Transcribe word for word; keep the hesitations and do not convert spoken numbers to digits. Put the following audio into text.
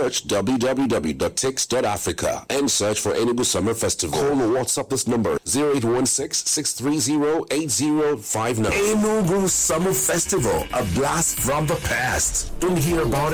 Search w w w dot tix dot africa and search for Enugu Summer Festival. Call or WhatsApp this number zero eight one six, six three zero, eight zero five nine. Enugu Summer Festival, a blast from the past. Don't hear about it